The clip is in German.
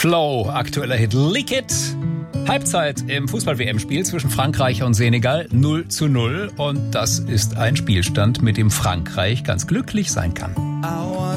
Flow, aktueller Hit Lick It. Halbzeit im Fußball-WM-Spiel zwischen Frankreich und Senegal 0:0. Und das ist ein Spielstand, mit dem Frankreich ganz glücklich sein kann.